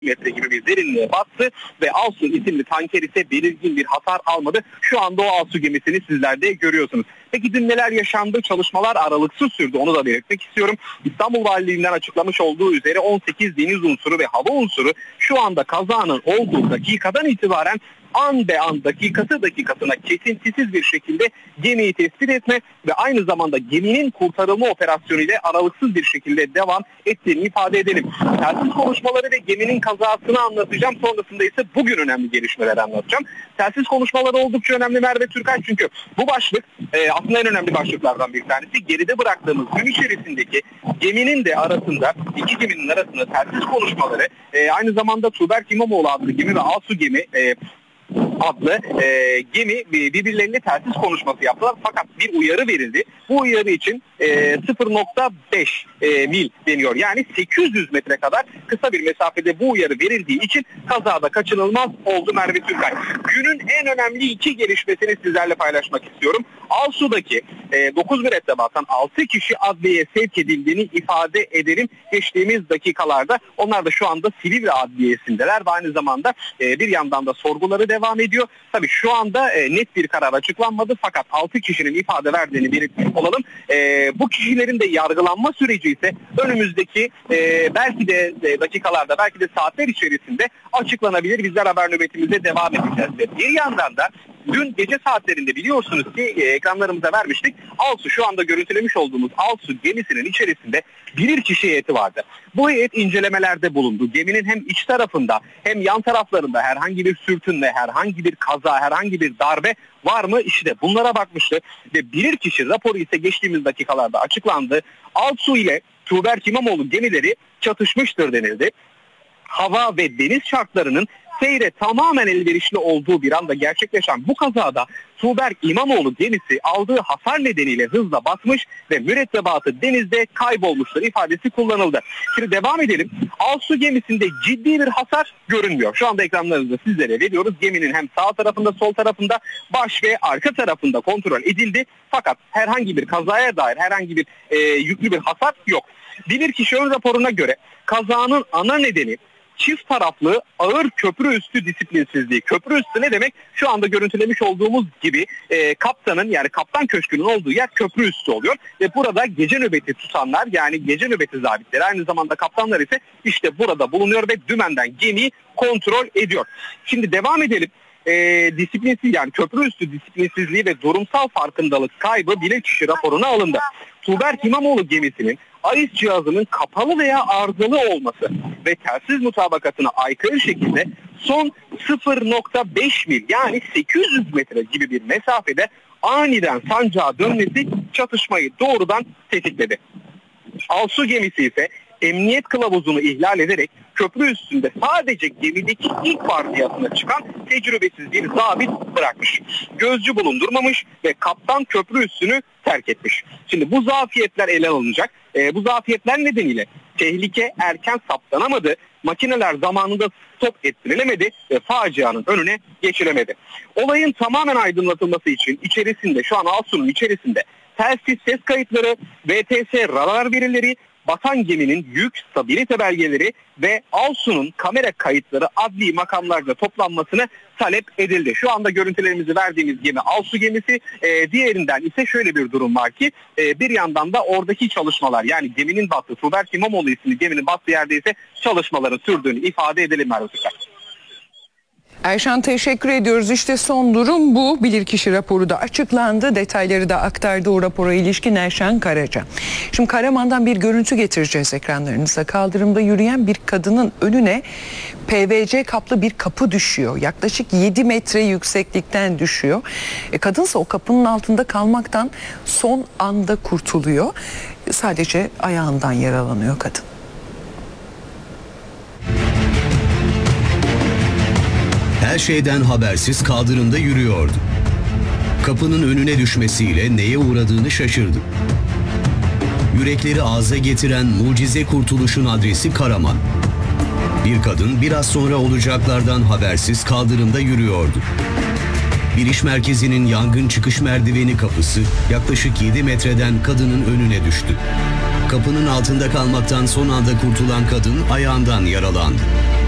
metre gibi bir derinliğe battı ve Alsu isimli tanker ise belirgin bir hasar almadı. Şu anda o Alsu gemisini sizler de görüyorsunuz. Peki dün neler yaşandı? Çalışmalar aralıksız sürdü. Onu da belirtmek istiyorum. İstanbul Valiliğinden açıklamış olduğu üzere 18 deniz unsuru ve hava unsuru şu anda kazanın olduğu dakikadan itibaren an be an, dakikasına kesintisiz bir şekilde gemiyi tespit etme ve aynı zamanda geminin kurtarılma operasyonu ile aralıksız bir şekilde devam ettiğini ifade edelim. Telsiz konuşmaları ve geminin kazasını anlatacağım. Sonrasında ise bugün önemli gelişmeleri anlatacağım. Telsiz konuşmaları oldukça önemli Merve Türkay, çünkü bu başlık aslında en önemli başlıklardan bir tanesi. Geride bıraktığımız gün içerisindeki geminin de arasında, iki geminin arasında telsiz konuşmaları, aynı zamanda Tuğberk İmamoğlu adlı gemi ve Alsu gemi adlı gemi birbirleriyle telsiz konuşması yaptılar. Fakat bir uyarı verildi. Bu uyarı için 0.5 mil deniyor. Yani 800 metre kadar kısa bir mesafede bu uyarı verildiği için kazada kaçınılmaz oldu Merve Türkay. Günün en önemli iki gelişmesini sizlerle paylaşmak istiyorum. Alsu'daki 9 mürettebattan 6 kişi adliyeye sevk edildiğini ifade ederim geçtiğimiz dakikalarda. Onlar da şu anda Silivri Adliyesi'ndeler ve aynı zamanda bir yandan da sorguları devam ediyor. Tabii şu anda net bir karar açıklanmadı, fakat 6 kişinin ifade verdiğini belirtmiş olalım. Bu kişilerin de yargılanma süreci ise önümüzdeki belki de dakikalarda, belki de saatler içerisinde açıklanabilir. Bizler haber nöbetimize devam edeceğiz. Ve bir yandan da dün gece saatlerinde biliyorsunuz ki ekranlarımıza vermiştik. Alsu, şu anda görüntülemiş olduğumuz Alsu gemisinin içerisinde bilirkişi heyeti vardı. Bu heyet incelemelerde bulundu. Geminin hem iç tarafında hem yan taraflarında herhangi bir sürtünme, herhangi bir kaza, herhangi bir darbe var mı? İşte bunlara bakmıştı ve bilirkişi raporu ise geçtiğimiz dakikalarda açıklandı. Alsu ile Tuğberk İmamoğlu gemileri çatışmıştır denildi. Hava ve deniz şartlarının seyre tamamen elverişli olduğu bir anda gerçekleşen bu kazada Tuğberk İmamoğlu gemisi aldığı hasar nedeniyle hızla batmış ve mürettebatı denizde kaybolmuştur ifadesi kullanıldı. Şimdi devam edelim. Alsu gemisinde ciddi bir hasar görünmüyor. Şu anda ekranlarınızda sizlere veriyoruz. Geminin hem sağ tarafında, sol tarafında, baş ve arka tarafında kontrol edildi. Fakat herhangi bir kazaya dair herhangi bir yüklü bir hasar yok. Bilirkişi ön raporuna göre kazanın ana nedeni çift taraflı ağır köprü üstü disiplinsizliği. Köprü üstü ne demek? Şu anda görüntülemiş olduğumuz gibi kaptanın, yani kaptan köşkünün olduğu yer köprü üstü oluyor. Ve burada gece nöbeti tutanlar, yani gece nöbeti zabitleri, aynı zamanda kaptanlar ise işte burada bulunuyor ve dümenden gemiyi kontrol ediyor. Şimdi devam edelim. Disiplinsiz, yani köprü üstü disiplinsizliği ve durumsal farkındalık kaybı bilirkişi raporuna alındı. Tuğberk İmamoğlu gemisinin AIS cihazının kapalı veya arızalı olması ve telsiz mutabakatına aykırı şekilde son 0.5 mil, yani 800 metre gibi bir mesafede aniden sancağa dönmesi çatışmayı doğrudan tetikledi. Alsu gemisi ise emniyet kılavuzunu ihlal ederek köprü üstünde sadece gemideki ilk vardiyasına çıkan tecrübesiz bir zabit bırakmış. Gözcü bulundurmamış ve kaptan köprü üstünü terk etmiş. Şimdi bu zafiyetler ele alınacak. Bu zafiyetler nedeniyle tehlike erken saptanamadı. Makineler zamanında stop ettirilemedi ve facianın önüne geçilemedi. Olayın tamamen aydınlatılması için içerisinde, şu an Alsu'nun içerisinde telsiz ses kayıtları, VTS radar verileri, batan geminin yük stabilite belgeleri ve Alsu'nun kamera kayıtları adli makamlarda toplanmasını talep edildi. Şu anda görüntülerimizi verdiğimiz gemi Alsu gemisi, diğerinden ise şöyle bir durum var ki bir yandan da oradaki çalışmalar, yani geminin battığı, Tuğberk İmamoğlu isimli geminin battığı yerde ise çalışmaların sürdüğünü ifade edelim Merve Türkay. Erşan, teşekkür ediyoruz. İşte son durum bu. Bilirkişi raporu da açıklandı. Detayları da aktardı o rapora ilişkin Erşan Karaca. Şimdi Karaman'dan bir görüntü getireceğiz ekranlarınıza. Kaldırımda yürüyen bir kadının önüne PVC kaplı bir kapı düşüyor. Yaklaşık 7 metre yükseklikten düşüyor. Kadınsa o kapının altında kalmaktan son anda kurtuluyor. Sadece ayağından yaralanıyor kadın. Her şeyden habersiz kaldırımda yürüyordu. Kapının önüne düşmesiyle neye uğradığını şaşırdı. Yürekleri ağza getiren mucize kurtuluşun adresi Karaman. Bir kadın biraz sonra olacaklardan habersiz kaldırımda yürüyordu. Biliş merkezinin yangın çıkış merdiveni kapısı yaklaşık 7 metreden kadının önüne düştü. Kapının altında kalmaktan son anda kurtulan kadın ayağından yaralandı.